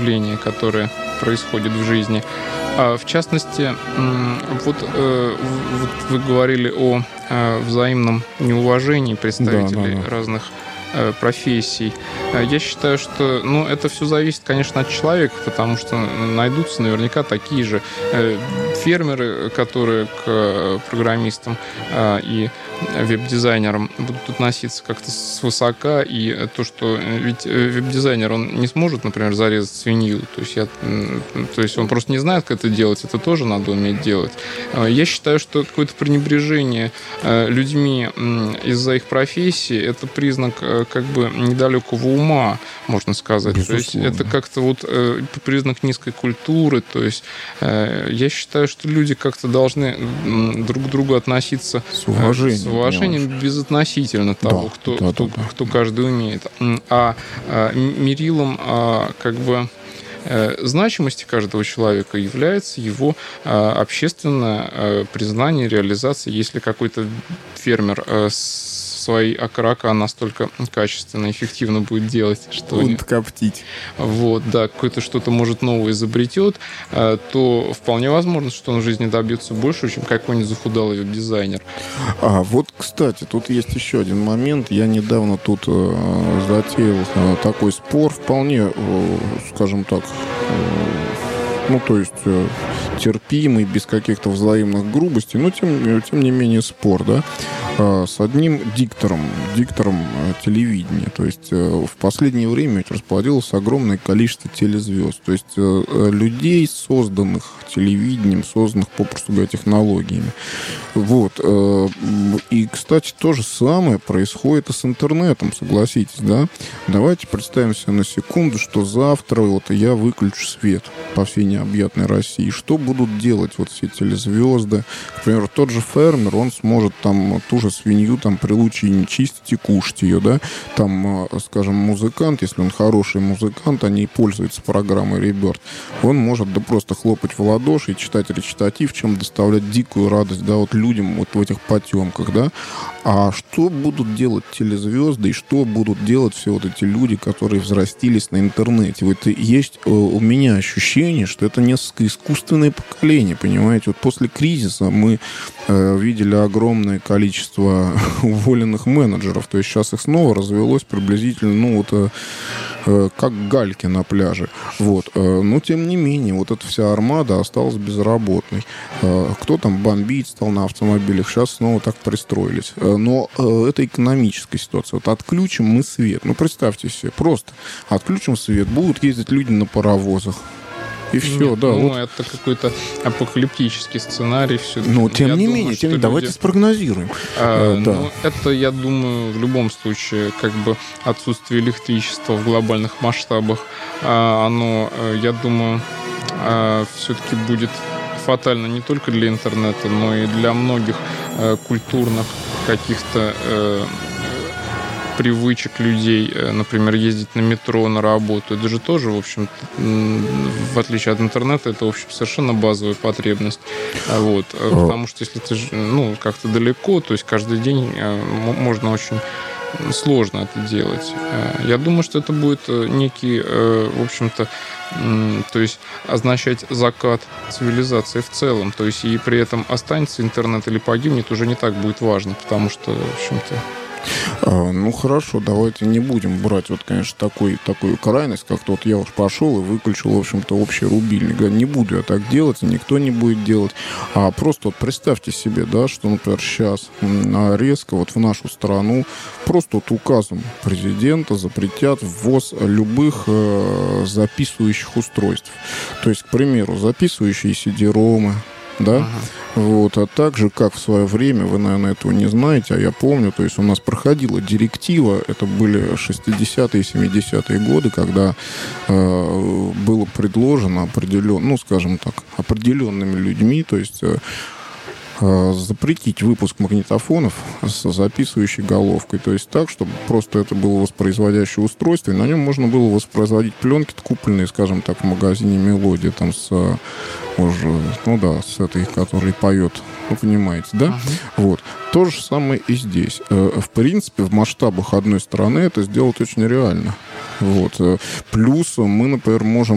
явление, которое происходит в жизни. В частности, вот вы говорили о взаимном неуважении представителей разных профессий. Я считаю, что это все зависит, конечно, от человека, потому что найдутся наверняка такие же фермеры, которые к программистам и веб-дизайнерам будут относиться как-то свысока, и то, что ведь веб-дизайнер, он не сможет, например, зарезать свинью, то есть он просто не знает, как это делать, это тоже надо уметь делать. Я считаю, что какое-то пренебрежение людьми из-за их профессии — это признак как бы недалекого ума, можно сказать. Безусловно. То есть это как-то вот признак низкой культуры. То есть я считаю, что люди как-то должны друг к другу относиться с уважением, безотносительно того, кто каждый умеет. А мерилом как бы значимости каждого человека является его общественное признание, реализация. Если какой-то фермер свои окорока настолько качественно, эффективно будет делать, что... Будут коптить. Вот, да, какое-то что-то, может, новое изобретет, то вполне возможно, что он в жизни добьется больше, чем какой-нибудь захудалый веб-дизайнер. Вот, кстати, тут есть еще один момент. Я недавно тут затеял такой спор, вполне, скажем так, то есть терпимый, без каких-то взаимных грубостей, но тем не менее спор, да, с одним диктором телевидения. То есть в последнее время расплодилось огромное количество телезвезд. То есть людей, созданных телевидением, созданных, попросту говоря, технологиями. Вот. И, кстати, то же самое происходит и с интернетом, согласитесь, да? Давайте представим себе на секунду, что завтра я выключу свет по всей необъятной России. Что будут делать все телезвезды? Например, тот же фермер, он сможет ту же свинью при случае не чистить и кушать ее, да? Скажем, музыкант, если он хороший музыкант, они пользуются программой Rebirth, он может просто хлопать в ладоши и читать речитатив, чем доставлять дикую радость, да, людям в этих потемках, да? А что будут делать телезвезды и что будут делать все эти люди, которые взрастились на интернете? Есть у меня ощущение, что это несколько искусственное поколение, понимаете? После кризиса мы видели огромное количество уволенных менеджеров, то есть сейчас их снова развелось приблизительно, как гальки на пляже. Но, тем не менее, эта вся армада осталась безработной. Кто бомбить стал на автомобилях, сейчас снова так пристроились. Но это экономическая ситуация. Отключим мы свет. Представьте себе, просто отключим свет, будут ездить люди на паровозах. И все, нет, да. Это какой-то апокалиптический сценарий. Все. Тем не менее, давайте спрогнозируем. Это, я думаю, в любом случае, отсутствие электричества в глобальных масштабах, оно, я думаю, все-таки будет фатально не только для интернета, но и для многих культурных каких-то привычек людей, например, ездить на метро на работу. Это же тоже, в общем, в отличие от интернета, это, в общем, совершенно базовая потребность. Потому что если ты как-то далеко, то есть каждый день можно очень сложно это делать. Я думаю, что это будет некий, в общем-то, то есть означать закат цивилизации в целом. То есть и при этом останется интернет или погибнет, уже не так будет важно, потому что, в общем-то... Хорошо, давайте не будем брать, конечно, такую крайность, как-то я уж пошел и выключил, в общем-то, общий рубильник. Не буду я так делать, и никто не будет делать. А просто представьте себе, да, что, например, сейчас резко в нашу страну просто указом президента запретят ввоз любых записывающих устройств. То есть, к примеру, записывающие CD-ромы, да? А также, как в свое время, вы, наверное, этого не знаете, а я помню, то есть у нас проходила директива, это были 60-е и 70-е годы, когда было предложено определенными людьми, то есть запретить выпуск магнитофонов с записывающей головкой. То есть так, чтобы просто это было воспроизводящее устройство, и на нем можно было воспроизводить пленки, купленные, скажем так, в магазине «Мелодия», с этой, которая поет, понимаете, да? То же самое и здесь. В принципе, в масштабах одной страны это сделать очень реально. Плюс мы, например, можем